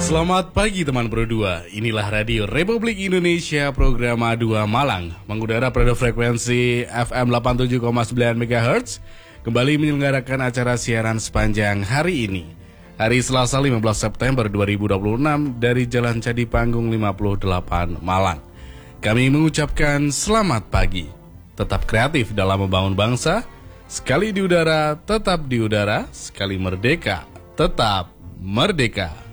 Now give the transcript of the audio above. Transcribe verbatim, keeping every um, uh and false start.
Selamat pagi teman Pro dua, inilah Radio Republik Indonesia program A dua Malang mengudara pada frekuensi F M delapan puluh tujuh koma sembilan megahertz kembali menyelenggarakan acara siaran sepanjang hari ini. Hari Selasa lima belas September dua ribu dua puluh enam dari Jalan Candi Panggung lima puluh delapan Malang. Kami mengucapkan selamat pagi, tetap kreatif dalam membangun bangsa, sekali di udara tetap di udara, sekali merdeka tetap merdeka.